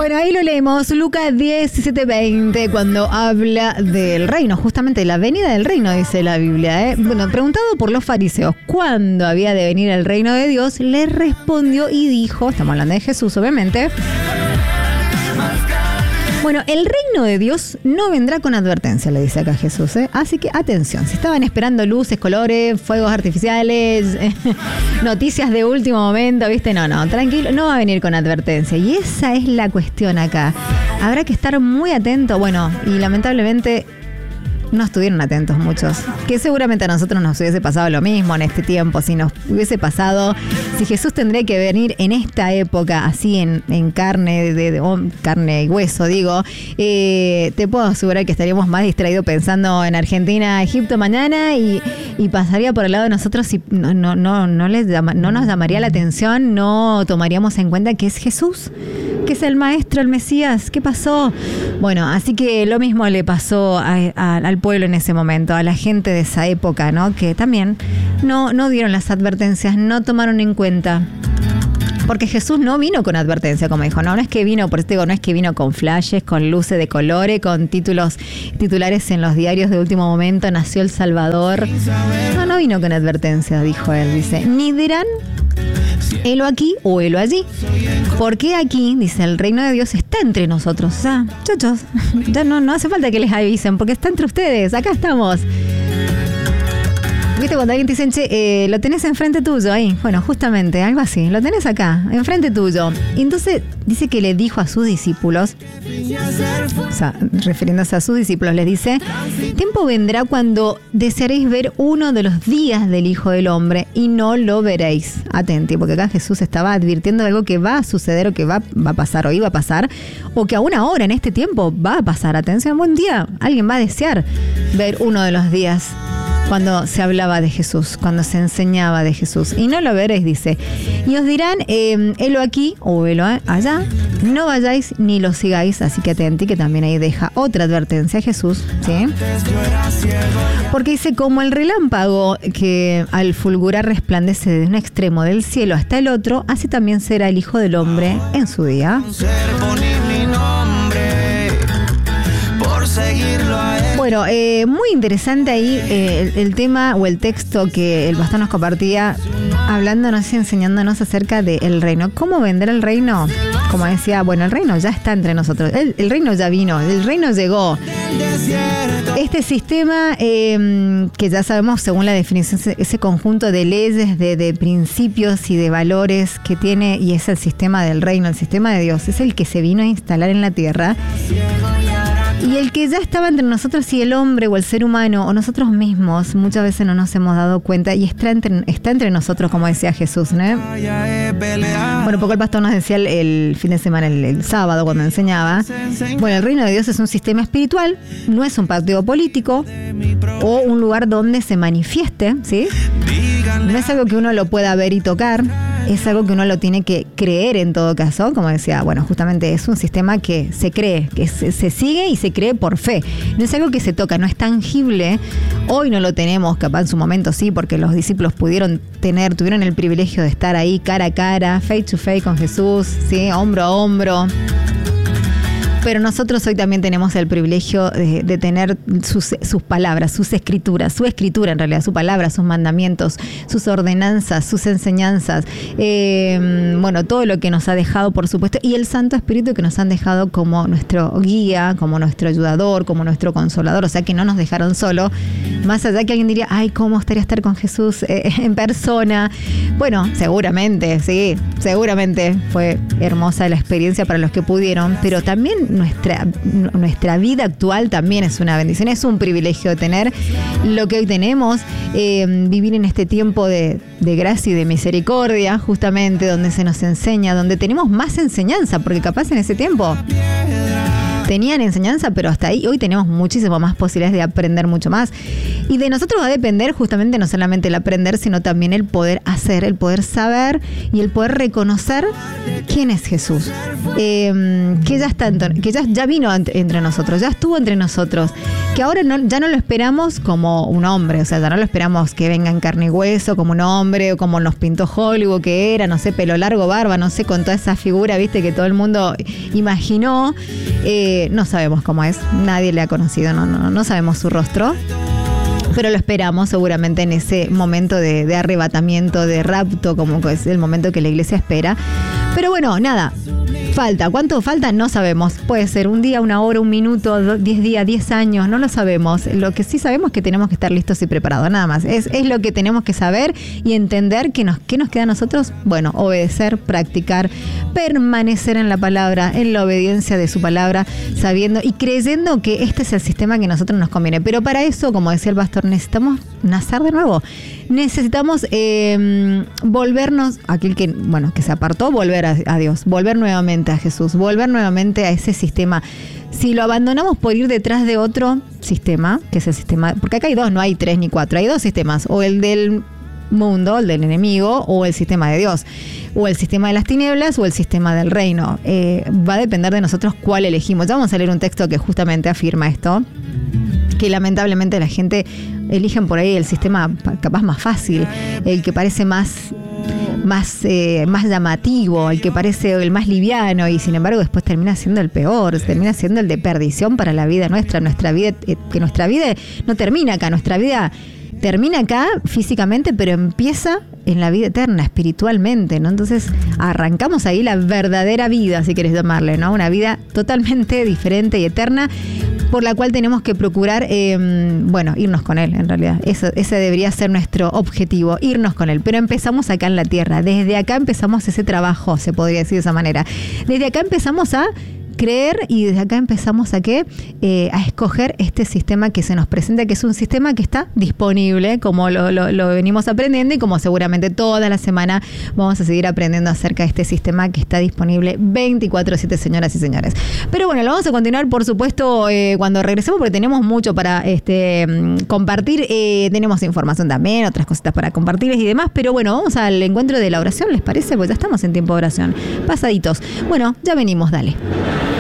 Bueno, ahí lo leemos, Lucas 17:20, cuando habla del reino, justamente la venida del reino, dice la Biblia. Bueno, preguntado por los fariseos cuándo había de venir el reino de Dios, les respondió y dijo, estamos hablando de Jesús obviamente, bueno, el reino de Dios no vendrá con advertencia, le dice acá Jesús, Así que atención, si estaban esperando luces, colores, fuegos artificiales, noticias de último momento, ¿viste? No, tranquilo, no va a venir con advertencia. Y esa es la cuestión acá. Habrá que estar muy atento, bueno, y lamentablemente no estuvieron atentos muchos, que seguramente a nosotros nos hubiese pasado lo mismo en este tiempo, si nos hubiese pasado, si Jesús tendría que venir en esta época, así en carne, carne y hueso, digo, te puedo asegurar que estaríamos más distraídos pensando en Argentina, Egipto mañana y pasaría por el lado de nosotros y no nos llamaría la atención, no tomaríamos en cuenta que es Jesús, que es el Maestro, el Mesías. ¿Qué pasó? Bueno, así que lo mismo le pasó al pueblo en ese momento, a la gente de esa época, ¿no? Que también no dieron las advertencias, no tomaron en cuenta. Porque Jesús no vino con advertencia, como dijo, no es que vino, por eso digo, no es que vino con flashes, con luces de colores, con titulares en los diarios de último momento, nació el Salvador. No vino con advertencia, dijo él, dice, ni dirán, helo aquí o helo allí. Porque aquí, dice, el reino de Dios está entre nosotros. O sea, chochos, ya no hace falta que les avisen, porque está entre ustedes, acá estamos. ¿Viste cuando alguien te dice, che, lo tenés enfrente tuyo ahí? Bueno, justamente, algo así, lo tenés acá, enfrente tuyo. Y entonces dice que le dijo a sus discípulos, o sea, refiriéndose a sus discípulos, les dice, tiempo vendrá cuando desearéis ver uno de los días del Hijo del Hombre y no lo veréis. Atenti, porque acá Jesús estaba advirtiendo de algo que va a suceder o que va a pasar o iba a pasar, o que aún ahora, en este tiempo, va a pasar. Atención, buen día, alguien va a desear ver uno de los días cuando se hablaba de Jesús, cuando se enseñaba de Jesús. Y no lo veréis, dice. Y os dirán, helo aquí o helo allá, no vayáis ni lo sigáis. Así que atenti, que también ahí deja otra advertencia a Jesús, ¿sí? Porque dice, como el relámpago que al fulgurar resplandece desde un extremo del cielo hasta el otro, así también será el Hijo del Hombre en su día. Bueno, muy interesante ahí el tema o el texto que el pastor nos compartía, hablándonos y enseñándonos acerca del reino. ¿Cómo vendrá el reino? Como decía, bueno, el reino ya está entre nosotros, el reino ya vino, el reino llegó. Este sistema que ya sabemos, según la definición, ese conjunto de leyes, de principios y de valores que tiene, y es el sistema del reino, el sistema de Dios, es el que se vino a instalar en la tierra. Y el que ya estaba entre nosotros y el hombre o el ser humano o nosotros mismos, muchas veces no nos hemos dado cuenta y está entre nosotros, como decía Jesús, ¿no? Bueno, poco el pastor nos decía el fin de semana, el sábado, cuando enseñaba. Bueno, el reino de Dios es un sistema espiritual, no es un partido político o un lugar donde se manifieste, ¿sí? No es algo que uno lo pueda ver y tocar. Es algo que uno lo tiene que creer en todo caso, como decía, bueno, justamente es un sistema que se cree, que se sigue y se cree por fe. No es algo que se toca, no es tangible. Hoy no lo tenemos, capaz en su momento sí, porque los discípulos tuvieron el privilegio de estar ahí cara a cara, face to face con Jesús, ¿sí? Hombro a hombro. Pero nosotros hoy también tenemos el privilegio de tener sus palabras, sus escrituras, su escritura en realidad, su palabra, sus mandamientos, sus ordenanzas, sus enseñanzas, bueno, todo lo que nos ha dejado, por supuesto, y el Santo Espíritu que nos han dejado como nuestro guía, como nuestro ayudador, como nuestro consolador, o sea que no nos dejaron solo, más allá que alguien diría, ay, ¿cómo estaría estar con Jesús en persona? Bueno, seguramente, sí, seguramente fue hermosa la experiencia para los que pudieron, pero también nuestra vida actual también es una bendición, es un privilegio tener lo que hoy tenemos, vivir en este tiempo de gracia y de misericordia, justamente donde se nos enseña, donde tenemos más enseñanza, porque capaz en ese tiempo tenían enseñanza, pero hasta ahí hoy tenemos muchísimo más posibilidades de aprender mucho más. Y de nosotros va a depender justamente no solamente el aprender, sino también el poder hacer, el poder saber y el poder reconocer quién es Jesús. Que ya está, que ya vino entre nosotros, ya estuvo entre nosotros, que ahora ya no lo esperamos como un hombre, o sea, ya no lo esperamos que venga en carne y hueso como un hombre, o como nos pintó Hollywood que era, no sé, pelo largo, barba, no sé, con toda esa figura, viste, que todo el mundo imaginó. No sabemos cómo es, nadie le ha conocido, no sabemos su rostro. Pero lo esperamos seguramente en ese momento de arrebatamiento, de rapto, como que es el momento que la iglesia espera. Pero bueno, nada, falta. ¿Cuánto falta? No sabemos. Puede ser un día, una hora, un minuto, 10 días, 10 años, no lo sabemos. Lo que sí sabemos es que tenemos que estar listos y preparados, nada más. Es lo que tenemos que saber y entender ¿qué nos queda a nosotros? Bueno, obedecer, practicar, permanecer en la palabra, en la obediencia de su palabra, sabiendo y creyendo que este es el sistema que a nosotros nos conviene. Pero para eso, como decía el pastor, necesitamos nacer de nuevo. Necesitamos volvernos, aquel que se apartó, volver a Dios, volver nuevamente a Jesús, volver nuevamente a ese sistema. Si lo abandonamos por ir detrás de otro sistema, que es el sistema, porque acá hay dos, no hay 3 ni 4, hay 2 sistemas, o el del mundo, el del enemigo, o el sistema de Dios, o el sistema de las tinieblas, o el sistema del reino. Va a depender de nosotros cuál elegimos. Ya vamos a leer un texto que justamente afirma esto, que lamentablemente la gente eligen por ahí el sistema capaz más fácil, el que parece más llamativo, el que parece el más liviano, y sin embargo después termina siendo el peor, termina siendo el de perdición para la vida nuestra vida, que nuestra vida no termina acá, nuestra vida termina acá físicamente, pero empieza en la vida eterna, espiritualmente, ¿no? Entonces arrancamos ahí la verdadera vida, si querés llamarle, ¿no? Una vida totalmente diferente y eterna, por la cual tenemos que procurar, irnos con Él, en realidad. Ese debería ser nuestro objetivo, irnos con Él. Pero empezamos acá en la tierra. Desde acá empezamos ese trabajo, se podría decir de esa manera. Desde acá empezamos a creer y desde acá empezamos a escoger este sistema que se nos presenta, que es un sistema que está disponible, como lo venimos aprendiendo y como seguramente toda la semana vamos a seguir aprendiendo acerca de este sistema que está disponible 24/7, señoras y señores. Pero bueno, lo vamos a continuar, por supuesto, cuando regresemos, porque tenemos mucho para compartir. Tenemos información también, otras cositas para compartirles y demás, pero bueno, vamos al encuentro de la oración, ¿les parece? Pues ya estamos en tiempo de oración, pasaditos. Bueno, ya venimos, dale.